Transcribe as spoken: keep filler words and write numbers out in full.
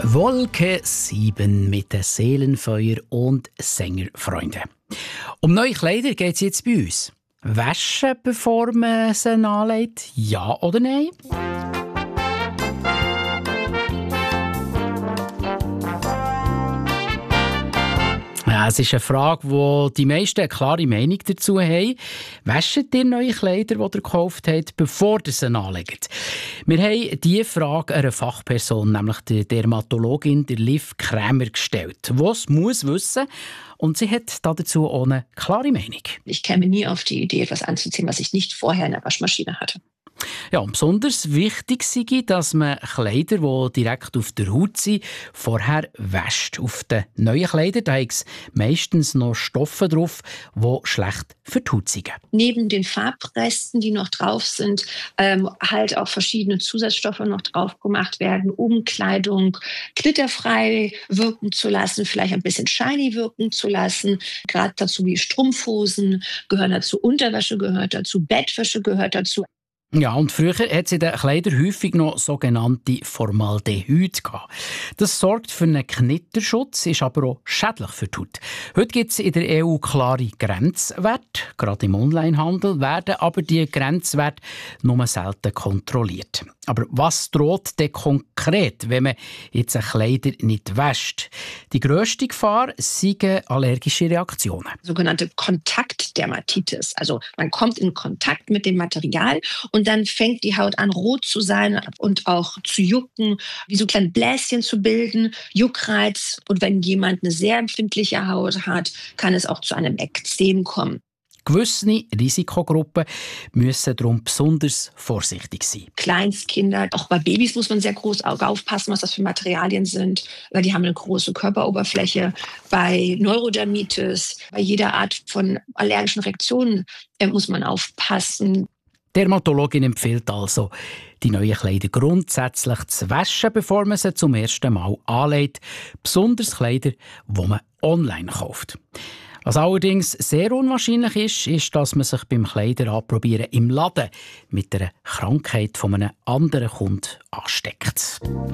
Wolke sieben mit den Seelenfeuer und Sängerfreunden. Um neue Kleider geht es jetzt bei uns. Waschen, bevor man sie anlegt? Ja oder nein? Ja, es ist eine Frage, wo die meisten eine klare Meinung dazu haben. Wäscht ihr neue Kleider, die ihr gekauft habt, bevor ihr sie anlegt? Wir haben diese Frage einer Fachperson, nämlich der Dermatologin der Liv Krämer, gestellt, die es muss wissen. Und sie hat dazu auch eine klare Meinung. Ich käme nie auf die Idee, etwas anzuziehen, was ich nicht vorher in der Waschmaschine hatte. Ja, und besonders wichtig sei, dass man Kleider, die direkt auf der Haut sind, vorher wäscht. Auf den neuen Kleidern da ist meistens noch Stoffe drauf, die schlecht für die Haut sind. Neben den Farbresten, die noch drauf sind, ähm, halt auch verschiedene Zusatzstoffe noch drauf gemacht werden, um Kleidung glitterfrei wirken zu lassen, vielleicht ein bisschen shiny wirken zu lassen. Gerade dazu wie Strumpfhosen gehören dazu, Unterwäsche gehört dazu, Bettwäsche gehört dazu. Ja, und früher hat es in den Kleidern häufig noch sogenannte Formaldehyd gehabt. Das sorgt für einen Knitterschutz, ist aber auch schädlich für die Haut. Heute gibt es in der E U klare Grenzwerte. Gerade im Onlinehandel werden aber die Grenzwerte nur selten kontrolliert. Aber was droht denn konkret, wenn man jetzt Kleider nicht wäscht? Die grösste Gefahr sind allergische Reaktionen. Sogenannte Kontaktdermatitis. Also man kommt in Kontakt mit dem Material und dann fängt die Haut an, rot zu sein und auch zu jucken, wie so kleine Bläschen zu bilden, Juckreiz. Und wenn jemand eine sehr empfindliche Haut hat, kann es auch zu einem Ekzem kommen. Gewisse Risikogruppen müssen darum besonders vorsichtig sein. Kleinstkinder, auch bei Babys muss man sehr groß aufpassen, was das für Materialien sind, weil die haben eine große Körperoberfläche. Bei Neurodermitis, bei jeder Art von allergischen Reaktionen äh, muss man aufpassen. Die Dermatologin empfiehlt also, die neuen Kleider grundsätzlich zu waschen, bevor man sie zum ersten Mal anlegt. Besonders Kleider, die man online kauft. Was allerdings sehr unwahrscheinlich ist, ist, dass man sich beim Kleider anprobieren im Laden mit einer Krankheit von einem anderen Kunden ansteckt.